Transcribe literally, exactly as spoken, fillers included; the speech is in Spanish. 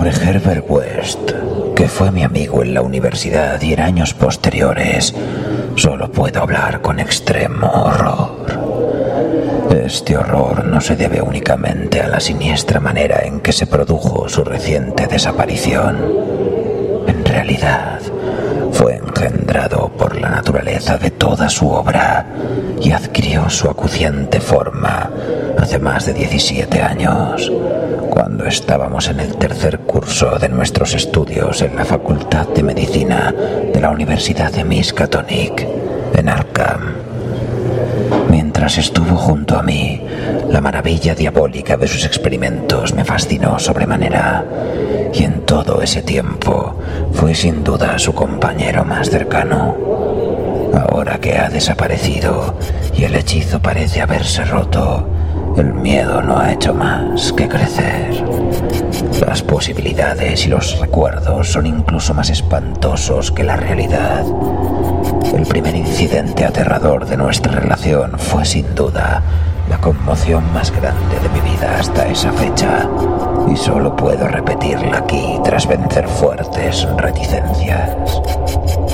Sobre Herbert West, que fue mi amigo en la universidad y en años posteriores, solo puedo hablar con extremo horror. Este horror no se debe únicamente a la siniestra manera en que se produjo su reciente desaparición. En realidad, fue engendrado por la naturaleza de toda su obra y adquirió su acuciante forma hace más de diecisiete años, cuando estábamos en el tercer curso de nuestros estudios en la Facultad de Medicina de la Universidad de Miskatonic, en Arkham. Mientras estuvo junto a mí, la maravilla diabólica de sus experimentos me fascinó sobremanera, y en todo ese tiempo fue sin duda su compañero más cercano. Ahora que ha desaparecido y el hechizo parece haberse roto, el miedo no ha hecho más que crecer. Las posibilidades y los recuerdos son incluso más espantosos que la realidad. El primer incidente aterrador de nuestra relación fue sin duda la conmoción más grande de mi vida hasta esa fecha, y solo puedo repetirla aquí tras vencer fuertes reticencias.